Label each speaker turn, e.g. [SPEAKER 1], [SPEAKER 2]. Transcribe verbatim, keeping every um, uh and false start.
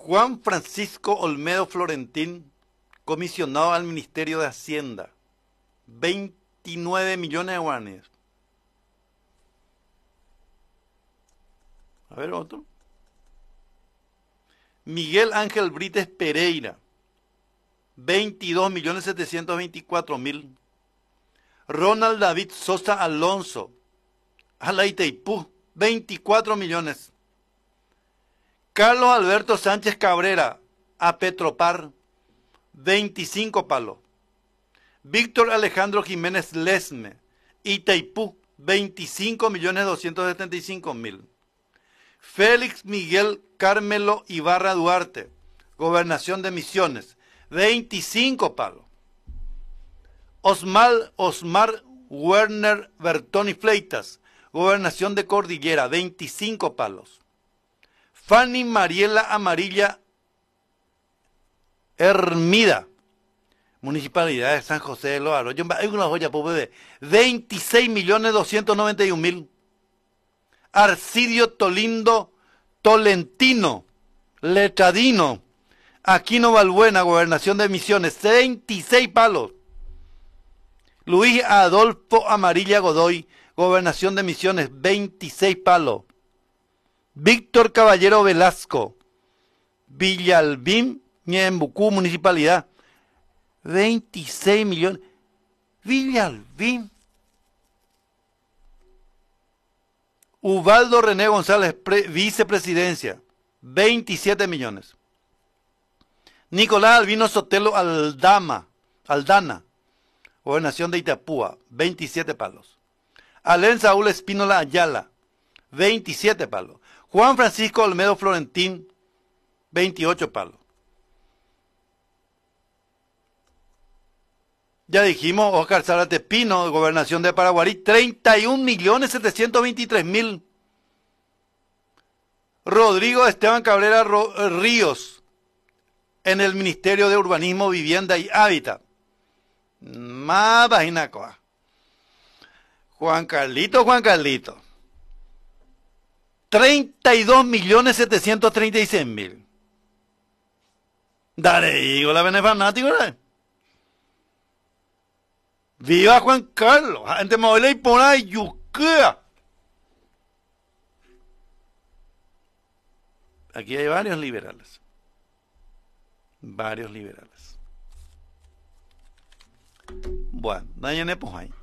[SPEAKER 1] Juan Francisco Olmedo Florentín, comisionado al Ministerio de Hacienda, veintinueve millones de guaraníes. A ver otro. Miguel Ángel Brites Pereira, veintidós millones setecientos veinticuatro mil. Ronald David Sosa Alonso, a la Itaipú, veinticuatro millones. Carlos Alberto Sánchez Cabrera, a Petropar, veinticinco palos. Víctor Alejandro Jiménez Lesme, Itaipú, veinticinco millones doscientos setenta y cinco mil. Félix Miguel Carmelo Ibarra Duarte, Gobernación de Misiones, veinticinco palos. Osmar, Osmar Werner Bertoni Fleitas, Gobernación de Cordillera, veinticinco palos. Fanny Mariela Amarilla Hermida, Municipalidad de San José de los Arroyos, hay una joya, pues, bebé, veintiséis millones doscientos noventa y un mil. Arcidio Tolindo Tolentino Letradino, Aquino Balbuena, Gobernación de Misiones, veintiséis palos. Luis Adolfo Amarilla Godoy, Gobernación de Misiones, veintiséis palos. Víctor Caballero Velasco, Villalbín, Ñembucú, Municipalidad, veintiséis millones. Villalbín. Ubaldo René González, Vicepresidencia, veintisiete millones. Nicolás Albino Sotelo Aldama, Aldana, Gobernación de Itapúa, veintisiete palos. Alén Saúl Espínola Ayala, veintisiete palos. Juan Francisco Olmedo Florentín, veintiocho palos. Ya dijimos, Oscar Zárate Pino, Gobernación de Paraguarí, treinta y un millones setecientos veintitrés mil. Rodrigo Esteban Cabrera Ríos, en el Ministerio de Urbanismo, Vivienda y Hábitat. Más vagina coa. Juan Carlito, Juan Carlito. treinta y dos millones setecientos treinta y seis mil. Dale, digo, la vene fanático, ¿verdad? ¡Viva Juan Carlos! Gente móvil y por ahí, yuquea. Aquí hay varios liberales. Varios liberales. Bueno, dañen pues ahí.